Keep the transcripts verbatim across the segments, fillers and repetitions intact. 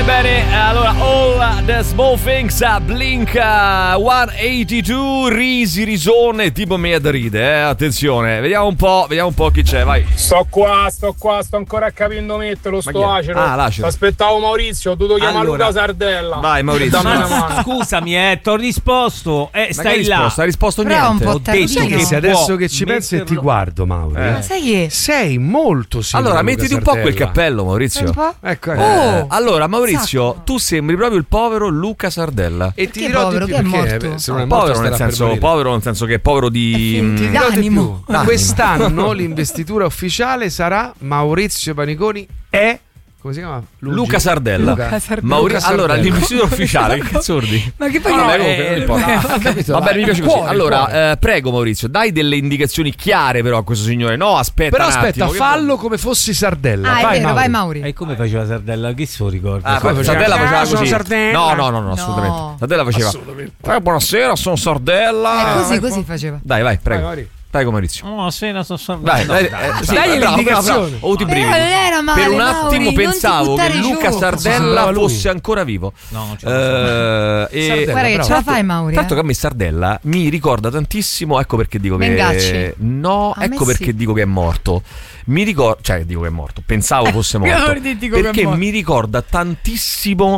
bene, allora All the Small Things, Blink centottantadue, risi, risone, tipo me da ride, eh, attenzione, vediamo un po', vediamo un po' chi c'è, vai. Sto qua, sto qua, sto ancora capendo metterlo, sto acero. Ah, l'acero. Aspettavo Maurizio, ho dovuto chiamare Allora. Luca Sardella. Vai Maurizio. Dammi una mano. Scusami, eh, ti ho risposto. Eh, Ma stai che là. risposto? Ha risposto Però niente. un po' Ho detto tardino. che Se adesso può che ci pensi e ti metterlo- guardo, Mauro, Eh. Ma sai che? sei molto simile. Allora, a Luca mettiti un po' quel Sardella. cappello, Maurizio. Un po'? Ecco, ecco. Eh, allora, Maurizio, Sacco. tu sembri proprio il povero Luca Sardella. E ti Perché dirò povero? di Che più è perché morto? se non è morto Povero nel starà per senso, morire. povero nel senso che è povero di. È finto. Ti dirò di D'animo. più. Quest'anno l'investitura ufficiale sarà Maurizio Paniconi e come si chiama? Luigi? Luca Sardella. Luca. Sardella. Mauri- Luca allora, Sardella. l'investitura ufficiale, che cazzo vuol dire? Ma che poi No, che- vabbè, comunque, non importa. Ah, capito, Va bene, mi piace così. Cuore, Allora, cuore. eh, prego Maurizio, dai delle indicazioni chiare però a questo signore. No, aspetta Però un aspetta, attimo, che- fallo come fossi Sardella. Ah, è vai, vero, Mauri. vai Mauri. E come faceva Sardella? Chi se lo ricorda? Ah, Come come faceva? Sardella faceva Ah, sono così. Sardella. No, no, no, no, No. assolutamente. Sardella faceva. Eh, buonasera, sono Sardella. Eh, così, così faceva. Dai, vai, Vai, prego. Mauri. Prego Maurizio. No, sera sto so- Dai, no, dai, dai, eh, sì, dai le bravo, indicazioni. bravo, bravo. Ho avuto i Però brividi. non era male, Per un Mauri, attimo non ti pensavo che buttare Luca giù. Sardella Sembrava lui. fosse ancora vivo. No, non ce la faccio. Eh, e Sardella, Guarda che bravo. ce la fai Mauri. tanto eh. che a me Sardella mi ricorda tantissimo, ecco perché dico che Mengacci. no, A me ecco perché sì. dico che è morto. Mi ricorda, cioè dico che è morto, pensavo fosse morto. Mauri, ti dico che è perché morto. mi ricorda tantissimo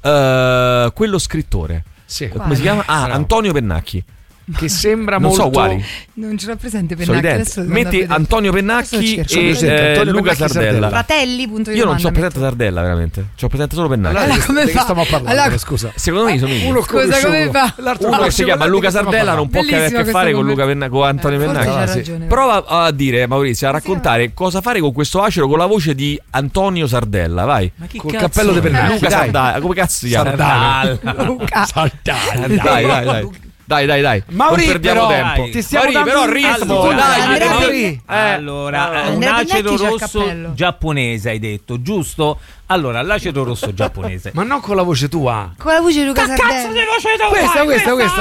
eh, quello scrittore. Sì. Come si chiama? Ah, Bravo. Antonio Pennacchi. Che sembra Non molto so uguali. Non ce l'ho presente Sono Pennacchi. identi. Adesso devo andare a Metti vedere. Antonio Adesso Pennacchi cerco. e presente, eh, Antonio Luca Pennacchi Sardella. Sardella. Fratelli, punto di Io non domanda, c'ho presente metto. Sardella, veramente. C'ho presente solo Pennacchi. Allora, Allora, come di che fa? stiamo parlando? Allora- Scusa. Secondo me sono Uno io. Scusa, come fa? L'altro Uno che si conosce, chiama guarda Luca di che stiamo Sardella non può avere a Bellissima che fare questa con, come- Luca Penna- con Antonio Eh, forse Pennacchi. c'ha Sì. ragione. Prova a dire, Maurizio, a raccontare cosa fare con questo acero con la voce di Antonio Sardella. Vai. Ma chi Col cazzo cappello di è? Pennacchi. Luca dai. Sardella. Come cazzo si chiama? Sardella. Luca. Dai, dai, dai. Dai, dai, dai. Mauri, non perdiamo però, tempo. ti stiamo Mauri, dando però un ritmo, Allora, dai. Andrea Mauri. Pennacchi- Eh, Allora, Andrea un Pennacchi acero c'ha il rosso cappello. giapponese hai detto, giusto? Allora, l'acero rosso giapponese. Ma non con la voce tua. Con la voce di Luca Sardella. Questa, questa, questa.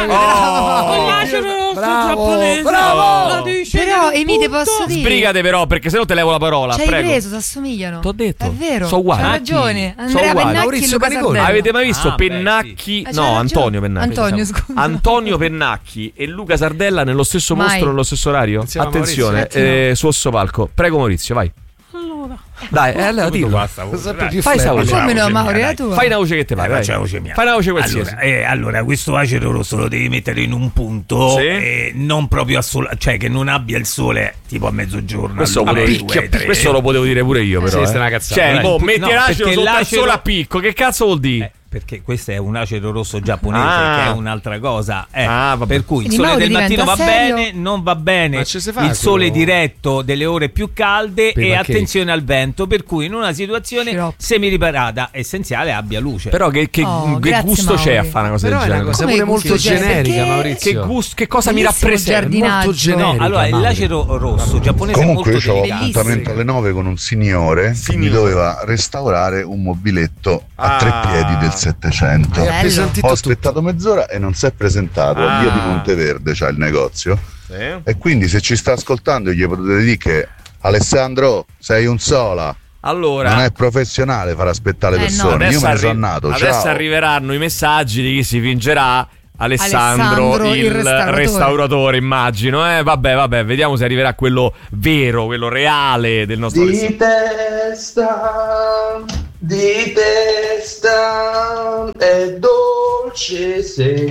Oh. l'acero rosso Bravo, giapponese. bravo. La dice Però, in un Emi, te punto. posso dire. Sbrigate però, perché sennò te levo la parola. Ci hai Prego. preso, si assomigliano. T'ho detto. È vero. Sono uguali. Hai Ah, ragione. chi? Andrea Sono uguali. Pennacchi e Maurizio Luca Paniconi. Sardella. Avete mai visto Ah, beh, Pennacchi? sì. No, Ah, c'hai Antonio ragione. Pennacchi. Antonio, scusa. Antonio Pennacchi e Luca Sardella nello stesso Mai. mostro, nello stesso orario? Insieme a Attenzione, Maurizio. eh, su Osso Palco. Prego Maurizio, vai. Dai, eh, allora dillo. Sempre più Fai sta freddo. voce. Come no, Ciao, Mauri, dai. la tua. Fai una voce che te va, Eh, vai. faccia la voce mia. Fai una voce qualsiasi. Allora, eh, allora, questo acero rosso lo devi mettere in un punto Sì. eh, non proprio a sole, cioè che non abbia il sole tipo a mezzogiorno. Questo, alle potevo- due, alle tre. questo lo potevo dire pure io, però. Sì, eh. questa è una cazzata. Cioè, Dai. boh, metti No, l'acero perché sotto al l'acero- sole a picco. Che cazzo vuol dire? Eh, perché questo è un acero rosso giapponese Ah. che è un'altra cosa. eh. Ah, vabbè. Per cui il Quindi sole Mauri del mattino va diventa serio? bene, non va bene. Ma ci si fa Il sole quello- diretto delle ore più calde Per e la attenzione al vento. Per cui in una situazione Sciroppo. semiriparata essenziale abbia luce. Però che, che- Oh, che grazie, gusto c'è Mauri. a fare una cosa Però del è una genere? cosa Come pure molto gusto? Cioè, generica, perché- Maurizio. Che, gusto, che cosa mi Bellissimo rappresenta? giardinaggio. Molto generica. No, allora Mauri. l'acero rosso giapponese Comunque è io molto ho delicato. appuntamento alle nove con un signore, che Signore. mi doveva restaurare un mobiletto a Ah. tre piedi del Settecento. Hai Bello. appesantito Ho tutto. aspettato mezz'ora e non si è presentato a Ah. via di Monteverde, c'è il negozio. Sì. E quindi se ci sta ascoltando gli potete dire che Alessandro sei un sola, Allora, non è professionale far aspettare le Eh, no. persone. Io adesso, me ne arri- sono nato, adesso ciao. arriveranno i messaggi di chi si fingerà Alessandro, Alessandro, il, il restauratore. restauratore, immagino. Eh, vabbè, vabbè, vediamo se arriverà quello vero, quello reale del nostro Alessandro. testa, di testa, è dolce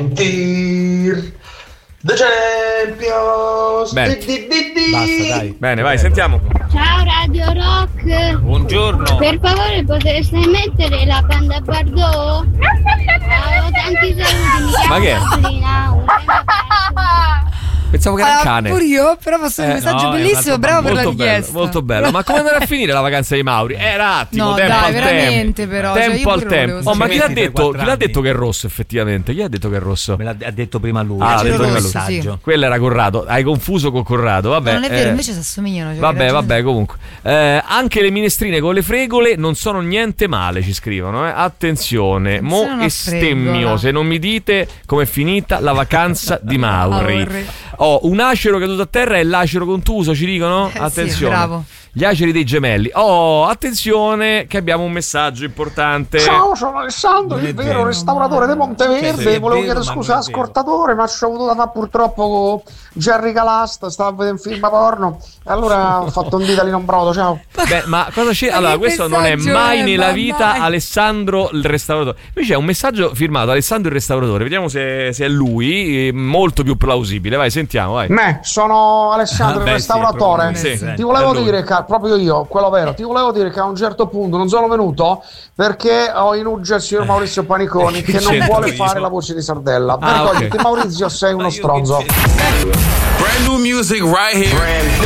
sentir The Champions. Bene. Di, di, di, di. Basta, dai. Bene, vai, sentiamo. Ciao Radio Rock, Buongiorno. per favore potreste mettere la banda Bardot? Ciao, tanti saluti, mi Ma chiamo che è? Sabrina, un grande abbraccio. Pensavo che era un Ah, cane. pure io, però posso dire Eh, un messaggio no, è un bellissimo, altro- bravo per la Molto bello, richiesta. molto bello. Ma come andrà a finire la vacanza di Mauri? Era un attimo, No, tempo dai, al veramente, tempo. però, cioè, Tempo io al pure lo tempo. volevo Oh, ma chi l'ha sapere. detto? Chi l'ha ventiquattro detto anni. che è rosso effettivamente? Chi ha detto che è rosso? Me l'ha ha detto prima lui. Ah, ha l'ha detto detto prima prima lui. lui. Saggio. Quello era Corrado. Hai confuso con Corrado. Vabbè, No, non è vero, eh, invece si assomigliano. cioè, Vabbè, hai ragione. vabbè, comunque. Eh, anche le minestrine con le fregole non sono niente male, ci scrivono. Eh. Attenzione, mo Attenzione e a stemmio. fregola. Se non mi dite com'è finita la vacanza di Mauri. Mauri. Ho un acero caduto a terra e l'acero contuso, ci dicono? Eh sì, Attenzione. bravo. gli aceri dei gemelli. Oh, attenzione che abbiamo un messaggio importante. Ciao, sono Alessandro, il vero restauratore di Monteverde. Cioè, Volevo vero, chiedere ma scusa non al è vero. ascoltatore, ma ci ho avuto da fare purtroppo con Jerry Calasta. Stavo a vedere un film porno. Allora ho fatto un dito in brodo. Ciao. Beh, ma cosa c'è? Ma Allora, che questo non è messaggio mai è? nella Ma vita mai. Alessandro il restauratore. Invece c'è un messaggio firmato Alessandro il restauratore. Vediamo se, se è lui. eh, Molto più plausibile. Vai, sentiamo, vai. Me, sono Alessandro Ah, il beh, sì, è restauratore. proprio lui, sì. Ti volevo È lui. dire che proprio io, quello vero, ti volevo dire che a un certo punto non sono venuto perché ho in uggia il signor Maurizio Paniconi che non c'entro vuole io? fare la voce di Sardella. Ah, Vergognati, ok. Maurizio, sei uno Ma io che stronzo. c'entro? Brand new music right here.